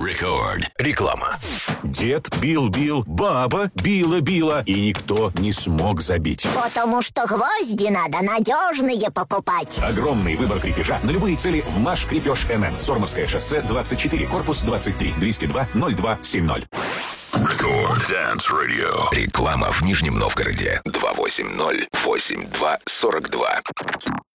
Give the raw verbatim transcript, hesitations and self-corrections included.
Рекорд. Реклама. Дед бил-бил, баба била-била, и никто не смог забить. Потому что гвозди надо надежные покупать. Огромный выбор крепежа на любые цели в Маш Крепеж эн эн. Сормовское шоссе, двадцать четыре, корпус двадцать три, двести два ноль два семьдесят. Рекорд Dance Radio. Реклама в Нижнем Новгороде. два восемь ноль восемь два сорок два.